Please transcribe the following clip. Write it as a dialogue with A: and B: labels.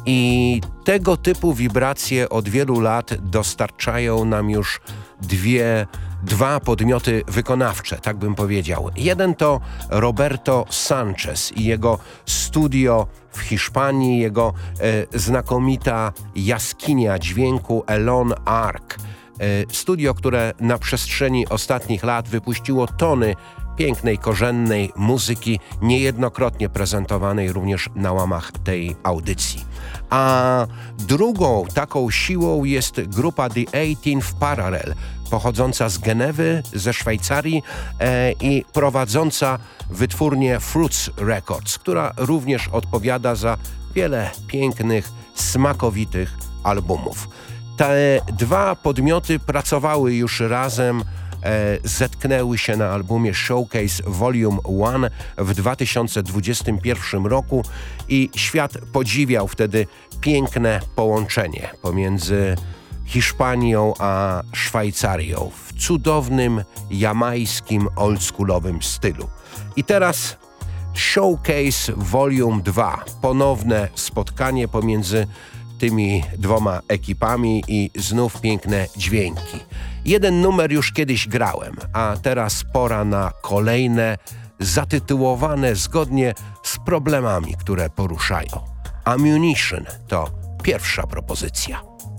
A: I tego typu wibracje od wielu lat dostarczają nam już dwa podmioty wykonawcze, tak bym powiedział. Jeden to Roberto Sanchez i jego studio w Hiszpanii, jego znakomita jaskinia dźwięku Elon Arc. Studio, które na przestrzeni ostatnich lat wypuściło tony pięknej, korzennej muzyki, niejednokrotnie prezentowanej również na łamach tej audycji. A drugą taką siłą jest grupa The 18th Parallel, pochodząca z Genewy, ze Szwajcarii i prowadząca wytwórnię Fruits Records, która również odpowiada za wiele pięknych, smakowitych albumów. Te dwa podmioty pracowały już razem, zetknęły się na albumie Showcase Volume 1 w 2021 roku i świat podziwiał wtedy piękne połączenie pomiędzy Hiszpanią a Szwajcarią w cudownym, jamajskim, oldschoolowym stylu. I teraz Showcase Volume 2, ponowne spotkanie pomiędzy tymi dwoma ekipami i znów piękne dźwięki. Jeden numer już kiedyś grałem, a teraz pora na kolejne, zatytułowane zgodnie z problemami, które poruszają. Ammunition to pierwsza propozycja.